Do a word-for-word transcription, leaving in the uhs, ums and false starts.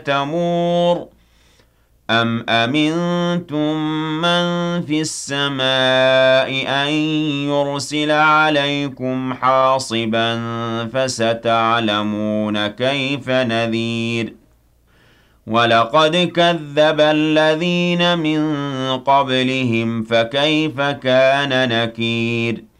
تَمُورُ أَمْ أَمِنتُم مَّن فِي السَّمَاءِ أَن يُرْسِلَ عَلَيْكُمْ حَاصِبًا فَسَتَعْلَمُونَ كَيْفَ نَذِيرِ وَلَقَدْ كَذَّبَ الَّذِينَ مِن قَبْلِهِمْ فَكَيْفَ كَانَ نَكِيرِ